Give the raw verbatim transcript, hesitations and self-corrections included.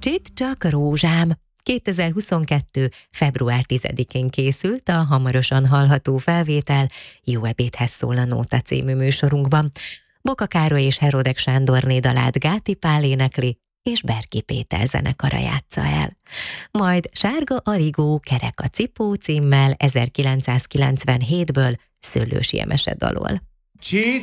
Kicsit csak rózsám. kétezer-huszonkettő. február tizedikén készült a hamarosan hallható felvétel Jó ebédhez szól a Nóta című műsorunkban. Boka Károly és Herodek Sándorné dalát Gáti Pál énekli, és Berki Péter zenekara játsza el. Majd Sárga Arigó Kerek a cipó címmel ezerkilencszázkilencvenhétből Szőlősi Emese dalol. Csit